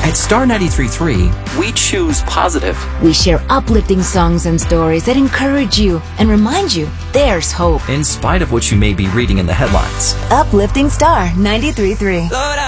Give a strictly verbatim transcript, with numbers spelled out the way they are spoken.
At Star ninety-three point three, we choose positive. We share uplifting songs and stories that encourage you and remind you there's hope, in spite of what you may be reading in the headlines. Uplifting Star ninety-three point three.